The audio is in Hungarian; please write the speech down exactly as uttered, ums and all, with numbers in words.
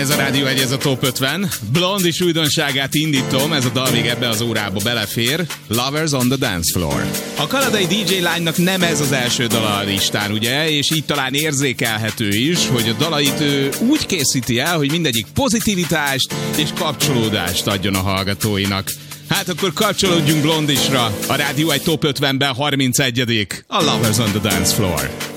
Ez a Rádió egy, ez a Top ötven. Blond is újdonságát indítom, ez a dal még ebbe az órába belefér. Lovers on the Dance Floor. A kanadai dé dzsé lánynak nem ez az első dala a listán, ugye? És így talán érzékelhető is, hogy a dalait ő úgy készíti el, hogy mindegyik pozitivitást és kapcsolódást adjon a hallgatóinak. Hát akkor kapcsolódjunk Blondisra. A Rádió egy Top ötvenben harmincegyedik a Lovers on the Dance Floor.